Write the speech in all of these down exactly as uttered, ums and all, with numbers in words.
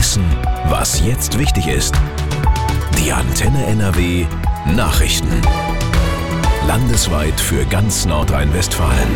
Wissen, was jetzt wichtig ist. Die Antenne N R W Nachrichten. Landesweit für ganz Nordrhein-Westfalen.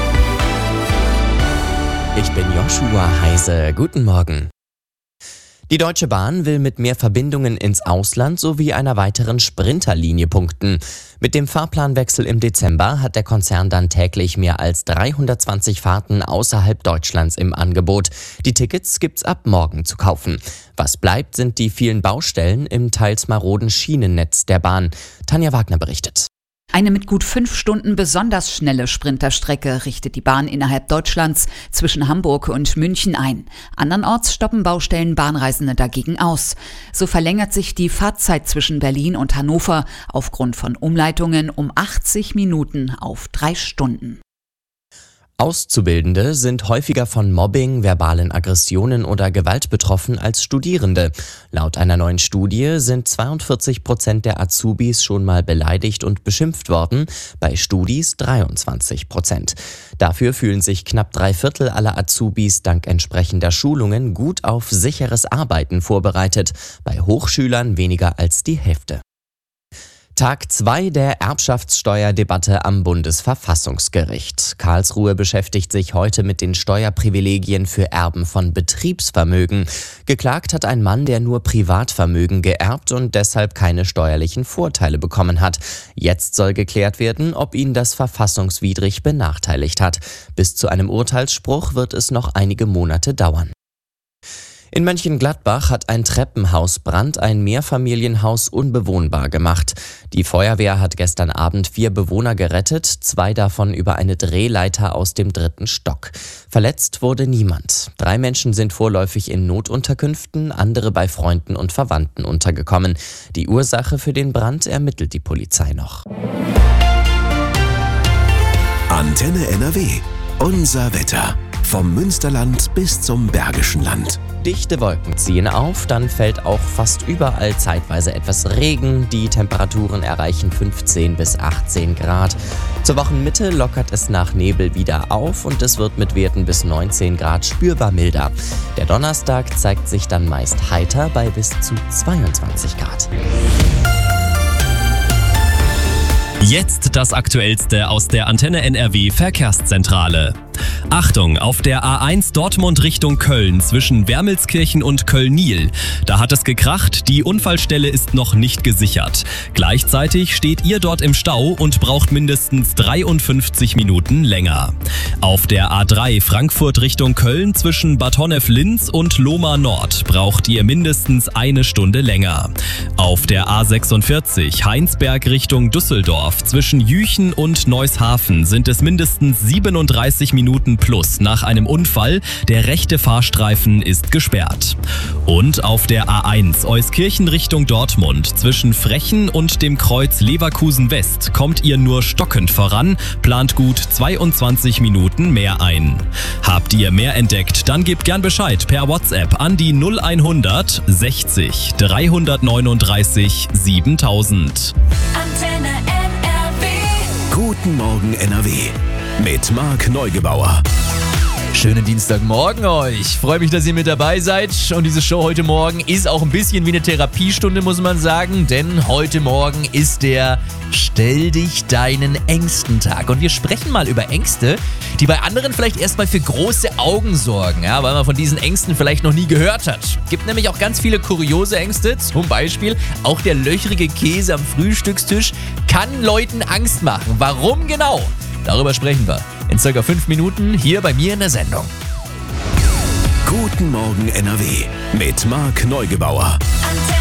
Ich bin Joshua Heise. Guten Morgen. Die Deutsche Bahn will mit mehr Verbindungen ins Ausland sowie einer weiteren Sprinterlinie punkten. Mit dem Fahrplanwechsel im Dezember hat der Konzern dann täglich mehr als dreihundertzwanzig Fahrten außerhalb Deutschlands im Angebot. Die Tickets gibt's ab morgen zu kaufen. Was bleibt, sind die vielen Baustellen im teils maroden Schienennetz der Bahn. Tanja Wagner berichtet. Eine mit gut fünf Stunden besonders schnelle Sprinterstrecke richtet die Bahn innerhalb Deutschlands zwischen Hamburg und München ein. Andernorts stoppen Baustellen Bahnreisende dagegen aus. So verlängert sich die Fahrzeit zwischen Berlin und Hannover aufgrund von Umleitungen um achtzig Minuten auf drei Stunden. Auszubildende sind häufiger von Mobbing, verbalen Aggressionen oder Gewalt betroffen als Studierende. Laut einer neuen Studie sind zweiundvierzig Prozent der Azubis schon mal beleidigt und beschimpft worden, bei Studis dreiundzwanzig Prozent. Dafür fühlen sich knapp drei Viertel aller Azubis dank entsprechender Schulungen gut auf sicheres Arbeiten vorbereitet, bei Hochschülern weniger als die Hälfte. Tag zwei der Erbschaftssteuerdebatte am Bundesverfassungsgericht. Karlsruhe beschäftigt sich heute mit den Steuerprivilegien für Erben von Betriebsvermögen. Geklagt hat ein Mann, der nur Privatvermögen geerbt und deshalb keine steuerlichen Vorteile bekommen hat. Jetzt soll geklärt werden, ob ihn das verfassungswidrig benachteiligt hat. Bis zu einem Urteilsspruch wird es noch einige Monate dauern. In Mönchengladbach hat ein Treppenhausbrand ein Mehrfamilienhaus unbewohnbar gemacht. Die Feuerwehr hat gestern Abend vier Bewohner gerettet, zwei davon über eine Drehleiter aus dem dritten Stock. Verletzt wurde niemand. Drei Menschen sind vorläufig in Notunterkünften, andere bei Freunden und Verwandten untergekommen. Die Ursache für den Brand ermittelt die Polizei noch. Antenne N R W. Unser Wetter. Vom Münsterland bis zum Bergischen Land. Dichte Wolken ziehen auf, dann fällt auch fast überall zeitweise etwas Regen. Die Temperaturen erreichen fünfzehn bis achtzehn Grad. Zur Wochenmitte lockert es nach Nebel wieder auf und es wird mit Werten bis neunzehn Grad spürbar milder. Der Donnerstag zeigt sich dann meist heiter bei bis zu zweiundzwanzig Grad. Jetzt das Aktuellste aus der Antenne N R W Verkehrszentrale. Achtung, auf der A eins Dortmund Richtung Köln zwischen Wermelskirchen und Köln-Niel. Da hat es gekracht, die Unfallstelle ist noch nicht gesichert. Gleichzeitig steht ihr dort im Stau und braucht mindestens dreiundfünfzig Minuten länger. Auf der A drei Frankfurt Richtung Köln zwischen Bad Honnef-Linz und Lohmar Nord braucht ihr mindestens eine Stunde länger. Auf der A sechsundvierzig Heinsberg Richtung Düsseldorf zwischen Jüchen und Neushafen sind es mindestens siebenunddreißig Minuten plus nach einem Unfall. Der rechte Fahrstreifen ist gesperrt. Und auf der A eins Euskirchen Richtung Dortmund zwischen Frechen und dem Kreuz Leverkusen West kommt ihr nur stockend voran, plant gut zweiundzwanzig Minuten mehr ein. Habt ihr mehr entdeckt, dann gebt gern Bescheid per WhatsApp an die null hundert sechzig dreihundertneununddreißig siebentausend. Antenne N R W. Guten Morgen N R W. Mit Marc Neugebauer. Schönen Dienstagmorgen euch. Freue mich, dass ihr mit dabei seid. Und diese Show heute Morgen ist auch ein bisschen wie eine Therapiestunde, muss man sagen. Denn heute Morgen ist der Stell dich deinen Ängsten Tag. Und wir sprechen mal über Ängste, die bei anderen vielleicht erstmal für große Augen sorgen. Ja, weil man von diesen Ängsten vielleicht noch nie gehört hat. Gibt nämlich auch ganz viele kuriose Ängste. Zum Beispiel auch der löchrige Käse am Frühstückstisch kann Leuten Angst machen. Warum genau? Darüber sprechen wir in circa fünf Minuten hier bei mir in der Sendung. Guten Morgen N R W mit Marc Neugebauer. Antenne